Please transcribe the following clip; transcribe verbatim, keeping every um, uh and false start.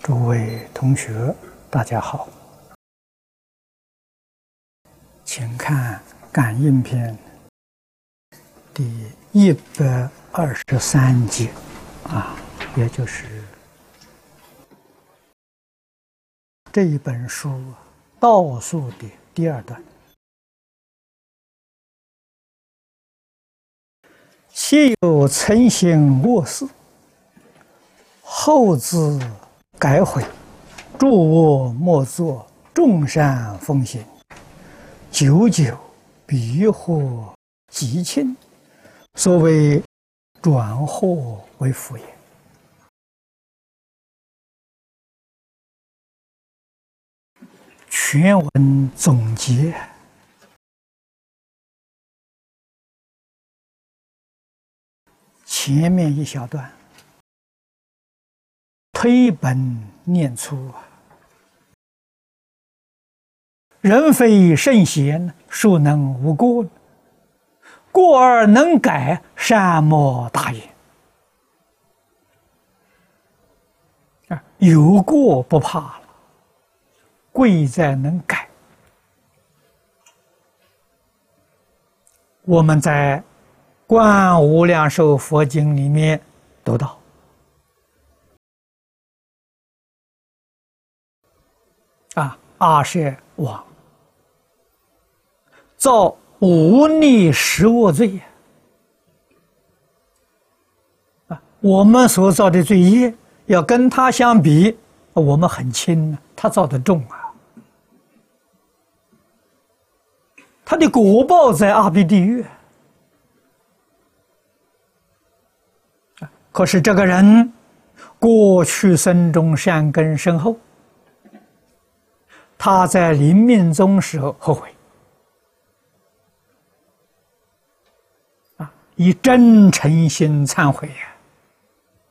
诸位同学，大家好，请看《感应篇》第一百二十三节，啊，也就是这一本书倒数的第二段。昔有曾行恶事，后自改悔，诸恶莫作，众善奉行，久久必获吉庆，所谓转祸为福也。全文总结，前面一小段推本念粗，人非圣贤，孰能无过？过而能改，善莫大焉。啊，有过不怕了，贵在能改。我们在《观无量寿佛经》里面读到，啊，阿舍王造无逆十恶罪啊，我们所造的罪业要跟他相比，我们很轻，他造的重啊。他的果报在阿鼻地狱，可是这个人过去生中善根深厚，他在临命终时候后悔，啊，以真诚心忏悔呀、